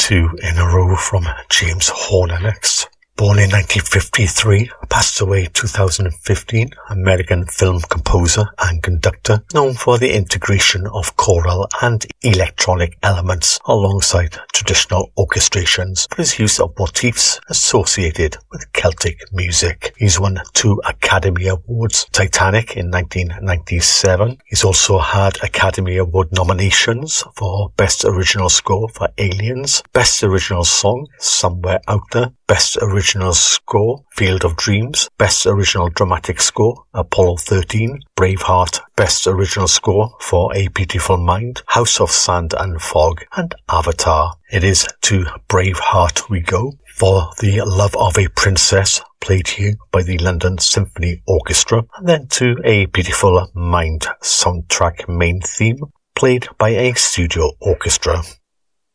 two in a row from James Horner next. Born in 1953, passed away 2015, American film composer and conductor, known for the integration of choral and electronic elements alongside traditional orchestrations for his use of motifs associated with Celtic music. He's won 2 Academy Awards, Titanic in 1997. He's also had Academy Award nominations for Best Original Score for Aliens, Best Original Song, Somewhere Out There, Best Original Score, Field of Dreams, Best Original Dramatic Score, Apollo 13, Braveheart, Best Original Score for A Beautiful Mind, House of Sand and Fog, and Avatar. It is to Braveheart we go, for The Love of a Princess, played here by the London Symphony Orchestra, and then to A Beautiful Mind soundtrack main theme, played by a studio orchestra.